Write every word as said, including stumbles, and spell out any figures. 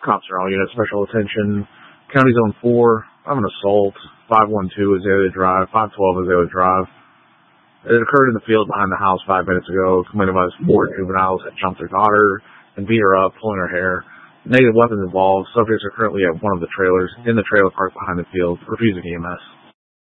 Cops are all units, special attention. County Zone four, I have an assault. five one two Azalea Drive, five twelve Azalea Drive. It occurred in the field behind the house five minutes ago. Complained about four juveniles that jumped their daughter and beat her up, pulling her hair. Negative weapons involved. Subjects are currently at one of the trailers in the trailer park behind the field, refusing E M S.